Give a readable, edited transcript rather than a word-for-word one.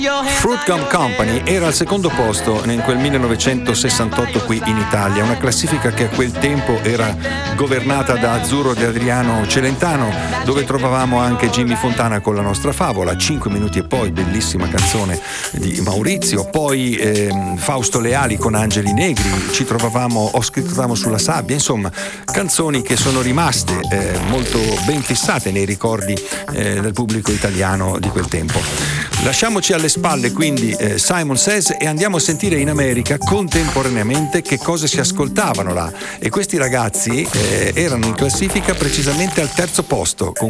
Fruit Gum Company era al secondo posto in quel 1968 qui in Italia, una classifica che a quel tempo era governata da Azzurro di Adriano Celentano, dove trovavamo anche Jimmy Fontana con La nostra favola, 5 minuti e poi, bellissima canzone di Maurizio, poi Fausto Leali con Angeli Negri, ci trovavamo Ho scritto Ramo sulla sabbia, insomma canzoni che sono rimaste molto ben fissate nei ricordi del pubblico italiano di quel tempo. Lasciamoci alle spalle quindi Simon Says e andiamo a sentire in America contemporaneamente che cosa si ascoltavano là, e questi ragazzi erano in classifica precisamente al terzo posto con